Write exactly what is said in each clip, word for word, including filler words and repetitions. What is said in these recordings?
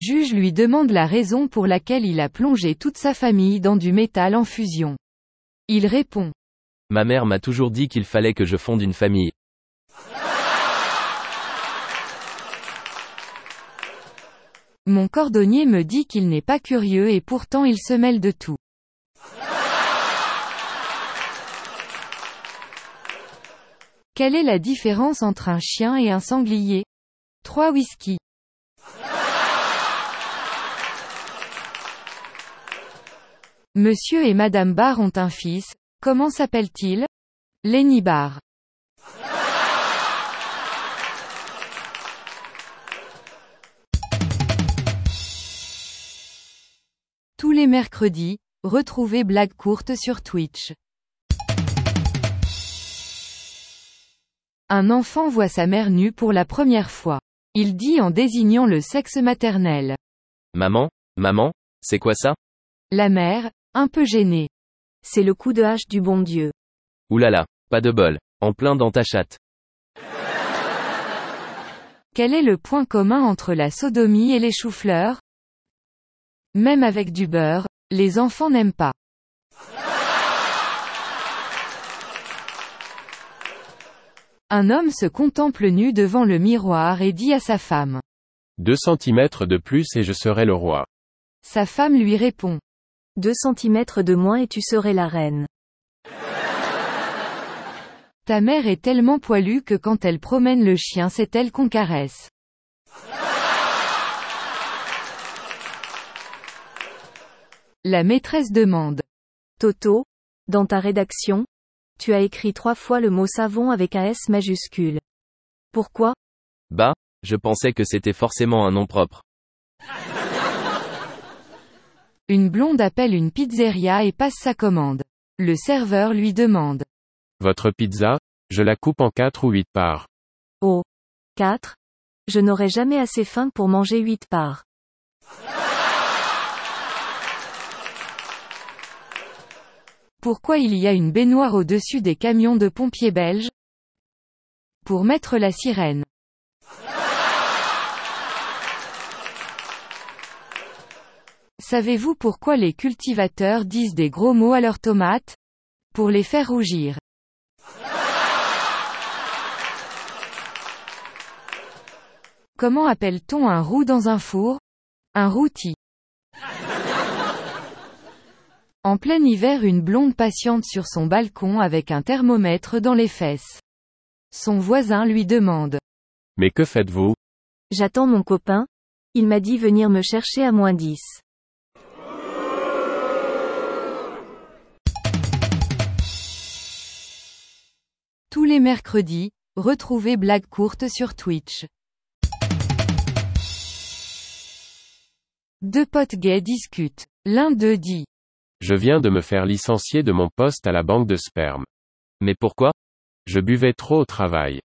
Juge lui demande la raison pour laquelle il a plongé toute sa famille dans du métal en fusion. Il répond. Ma mère m'a toujours dit qu'il fallait que je fonde une famille. Mon cordonnier me dit qu'il n'est pas curieux et pourtant il se mêle de tout. Quelle est la différence entre un chien et un sanglier? Trois whisky. Monsieur et Madame Barr ont un fils, comment s'appelle-t-il? Lenny Barr. Tous les mercredis, retrouvez Blague courte sur Twitch. Un enfant voit sa mère nue pour la première fois. Il dit en désignant le sexe maternel. Maman, maman, c'est quoi ça? La mère, un peu gênée. C'est le coup de hache du bon Dieu. Oulala, pas de bol, en plein dans ta chatte. Quel est le point commun entre la sodomie et les choux-fleurs? Même avec du beurre, les enfants n'aiment pas. Un homme se contemple nu devant le miroir et dit à sa femme. Deux centimètres de plus et je serai le roi. Sa femme lui répond. Deux centimètres de moins et tu serais la reine. Ta mère est tellement poilue que quand elle promène le chien c'est elle qu'on caresse. La maîtresse demande. Toto, dans ta rédaction, tu as écrit trois fois le mot savon avec un S majuscule. Pourquoi? Bah, je pensais que c'était forcément un nom propre. Une blonde appelle une pizzeria et passe sa commande. Le serveur lui demande. Votre pizza, je la coupe en quatre ou huit parts. Oh. Quatre? Je n'aurai jamais assez faim pour manger huit parts. Pourquoi il y a une baignoire au-dessus des camions de pompiers belges? Pour mettre la sirène. Savez-vous pourquoi les cultivateurs disent des gros mots à leurs tomates? Pour les faire rougir. Comment appelle-t-on un roux dans un four? Un rôti. En plein hiver, une blonde patiente sur son balcon avec un thermomètre dans les fesses. Son voisin lui demande. Mais que faites-vous? J'attends mon copain. Il m'a dit venir me chercher à moins dix. Tous les mercredis, retrouvez Blague courte sur Twitch. Deux potes gays discutent. L'un d'eux dit. Je viens de me faire licencier de mon poste à la banque de sperme. Mais pourquoi? Je buvais trop au travail.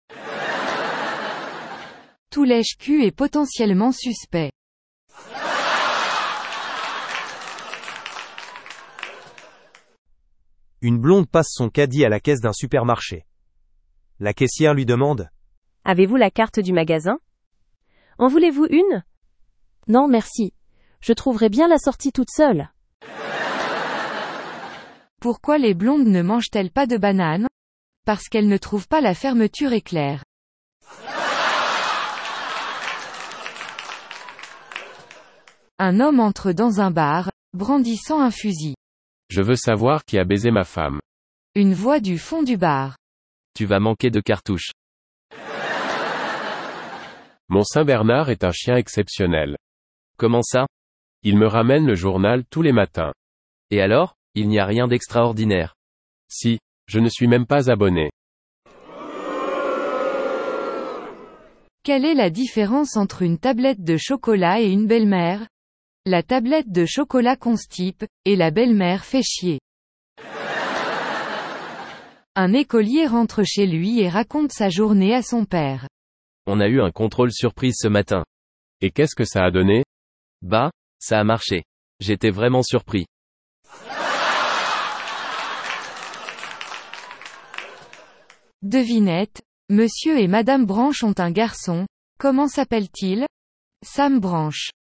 Tout lèche-cul est potentiellement suspect. Une blonde passe son caddie à la caisse d'un supermarché. La caissière lui demande. Avez-vous la carte du magasin? En voulez-vous une? Non merci. Je trouverai bien la sortie toute seule. Pourquoi les blondes ne mangent-elles pas de bananes? Parce qu'elles ne trouvent pas la fermeture éclair. Un homme entre dans un bar, brandissant un fusil. Je veux savoir qui a baisé ma femme. Une voix du fond du bar. Tu vas manquer de cartouches. Mon Saint-Bernard est un chien exceptionnel. Comment ça? Il me ramène le journal tous les matins. Et alors, il n'y a rien d'extraordinaire. Si, je ne suis même pas abonné. Quelle est la différence entre une tablette de chocolat et une belle-mère? La tablette de chocolat constipe, et la belle-mère fait chier. Un écolier rentre chez lui et raconte sa journée à son père. On a eu un contrôle surprise ce matin. Et qu'est-ce que ça a donné? Bah, ça a marché. J'étais vraiment surpris. Devinette, Monsieur et Madame Branche ont un garçon. Comment s'appelle-t-il? Sam Branche.